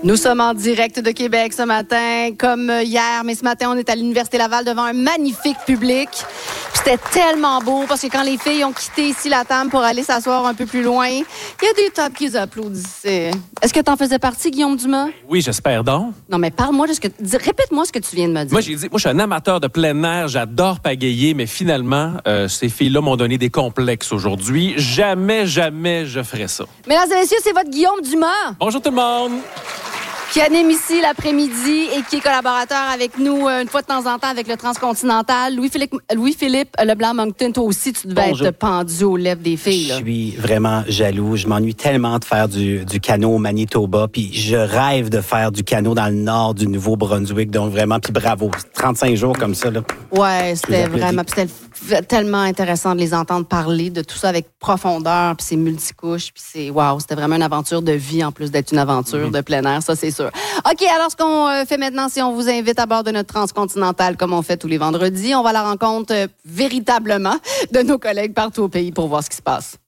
Nous sommes en direct de Québec ce matin, comme hier, mais ce matin, on est à l'Université Laval devant un magnifique public. Puis c'était tellement beau parce que quand les filles ont quitté ici la table pour aller s'asseoir un peu plus loin, il y a des tables qui applaudissaient. Est-ce que tu en faisais partie, Guillaume Dumas? Oui, j'espère donc. Non, mais parle-moi de ce que... Répète-moi ce que tu viens de me dire. Moi, je suis un amateur de plein air, j'adore pagayer, mais finalement, ces filles-là m'ont donné des complexes aujourd'hui. Jamais je ferais ça. Mesdames et messieurs, c'est votre Guillaume Dumas. Bonjour tout le monde! Qui anime ici l'après-midi et qui est collaborateur avec nous une fois de temps en temps avec le Transcontinental. Louis-Philippe Leblanc-Moncton, toi aussi, tu devais être pendu aux lèvres des filles. Là. Je suis vraiment jaloux. Je m'ennuie tellement de faire du canot au Manitoba. Puis je rêve de faire du canot dans le nord du Nouveau-Brunswick. Donc vraiment, puis bravo. 35 jours comme ça, là. Ouais, c'était vraiment... C'était tellement intéressant de les entendre parler de tout ça avec profondeur, puis c'est multicouche, puis c'est... Wow, c'était vraiment une aventure de vie en plus d'être une aventure de plein air, ça c'est sûr. OK, alors ce qu'on fait maintenant, c'est on vous invite à bord de notre Transcontinental comme on fait tous les vendredis. On va à la rencontre véritablement de nos collègues partout au pays pour voir ce qui se passe.